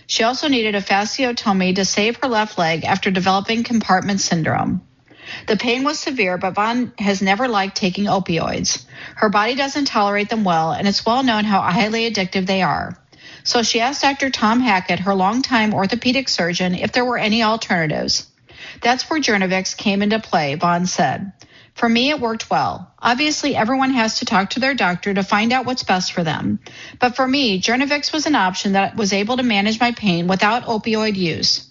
She also needed a fasciotomy to save her left leg after developing compartment syndrome. The pain was severe, but Vaughn has never liked taking opioids. Her body doesn't tolerate them well, and it's well known how highly addictive they are. So she asked Dr. Tom Hackett, her longtime orthopedic surgeon, if there were any alternatives. That's where Journavx came into play, Vaughn said. For me, it worked well. Obviously, everyone has to talk to their doctor to find out what's best for them. But for me, Journavx was an option that was able to manage my pain without opioid use.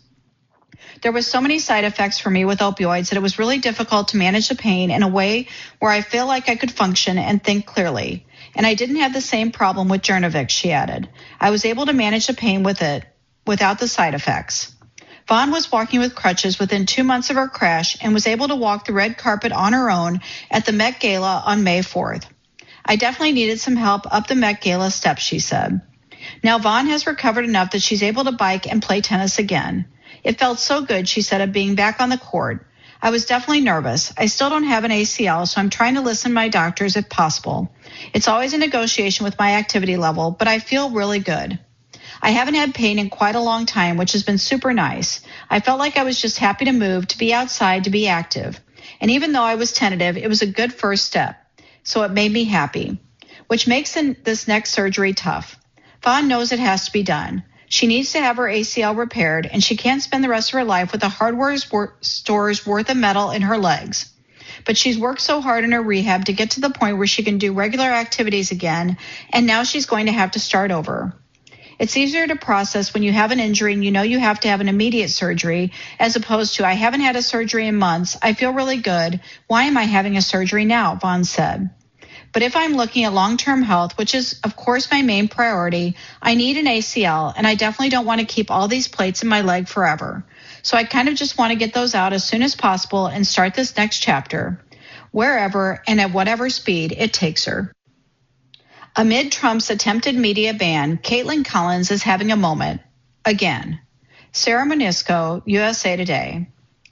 There was so many side effects for me with opioids that it was really difficult to manage the pain in a way where I feel like I could function and think clearly. And I didn't have the same problem with Journavx, she added. I was able to manage the pain with it without the side effects. Vaughn was walking with crutches within 2 months of her crash and was able to walk the red carpet on her own at the Met Gala on May 4th. I definitely needed some help up the Met Gala steps, she said. Now Vaughn has recovered enough that she's able to bike and play tennis again. It felt so good, she said, of being back on the court. I was definitely nervous. I still don't have an ACL, so I'm trying to listen to my doctors if possible. It's always a negotiation with my activity level, but I feel really good. I haven't had pain in quite a long time, which has been super nice. I felt like I was just happy to move, to be outside, to be active. And even though I was tentative, it was a good first step. So it made me happy, which makes this next surgery tough. Vaughn knows it has to be done. She needs to have her ACL repaired, and she can't spend the rest of her life with a hardware store's worth of metal in her legs. But she's worked so hard in her rehab to get to the point where she can do regular activities again, and now she's going to have to start over. It's easier to process when you have an injury and you know you have to have an immediate surgery, as opposed to, I haven't had a surgery in months, I feel really good, why am I having a surgery now, Vaughn said. But if I'm looking at long-term health, which is, of course, my main priority, I need an ACL, and I definitely don't want to keep all these plates in my leg forever. So I kind of just want to get those out as soon as possible and start this next chapter, wherever and at whatever speed it takes her. Amid Trump's attempted media ban, Caitlin Collins is having a moment. Again. Sarah Monisco, USA Today.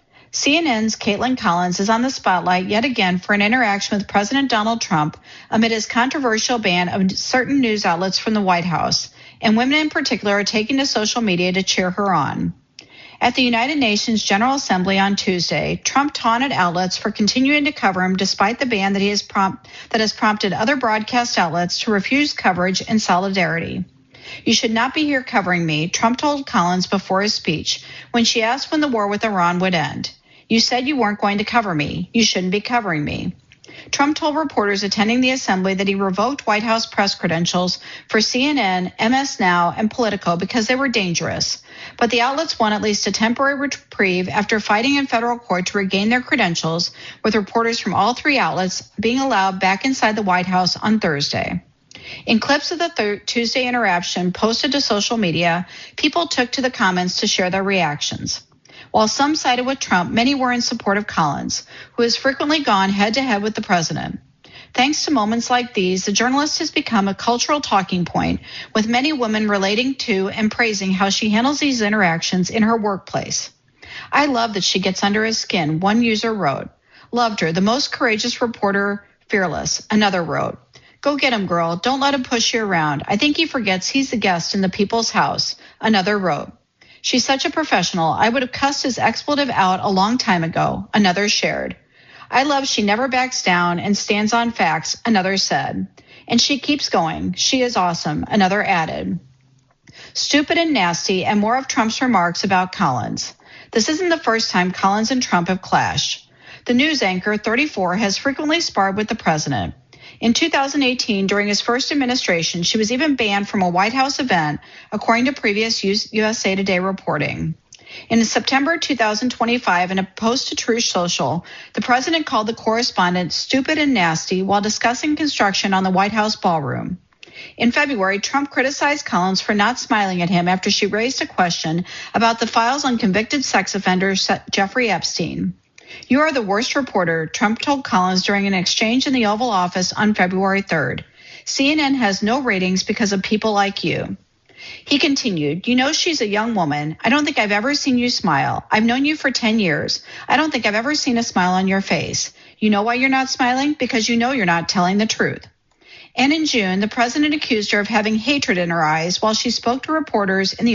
CNN's Caitlin Collins is on the spotlight yet again for an interaction with President Donald Trump amid his controversial ban of certain news outlets from the White House, and women in particular are taking to social media to cheer her on. At the United Nations General Assembly on Tuesday, Trump taunted outlets for continuing to cover him despite the ban that has prompted other broadcast outlets to refuse coverage in solidarity. You should not be here covering me, Trump told Collins before his speech when she asked when the war with Iran would end. You said you weren't going to cover me. You shouldn't be covering me. Trump told reporters attending the assembly that he revoked White House press credentials for CNN, MS Now, and Politico because they were dangerous. But the outlets won at least a temporary reprieve after fighting in federal court to regain their credentials, with reporters from all three outlets being allowed back inside the White House on Thursday. In clips of the Tuesday interaction posted to social media, people took to the comments to share their reactions. While some sided with Trump, many were in support of Collins, who has frequently gone head-to-head with the president. Thanks to moments like these, the journalist has become a cultural talking point, with many women relating to and praising how she handles these interactions in her workplace. I love that she gets under his skin, one user wrote. Loved her, the most courageous reporter, fearless, another wrote. Go get him, girl. Don't let him push you around. I think he forgets he's the guest in the people's house, another wrote. She's such a professional. I would have cussed his expletive out a long time ago, another shared. I love she never backs down and stands on facts, another said. And she keeps going. She is awesome, another added. Stupid and nasty, and more of Trump's remarks about Collins. This isn't the first time Collins and Trump have clashed. The news anchor, 34, has frequently sparred with the president. In 2018, during his first administration, she was even banned from a White House event, according to previous USA Today reporting. In September 2025, in a post to Truth Social, the president called the correspondent stupid and nasty while discussing construction on the White House ballroom. In February, Trump criticized Collins for not smiling at him after she raised a question about the files on convicted sex offender Jeffrey Epstein. You are the worst reporter, Trump told Collins during an exchange in the Oval Office on February 3rd. CNN has no ratings because of people like you. He continued, you know she's a young woman. I don't think I've ever seen you smile. I've known you for 10 years. I don't think I've ever seen a smile on your face. You know why you're not smiling? Because you know you're not telling the truth. And in June, the president accused her of having hatred in her eyes while she spoke to reporters in the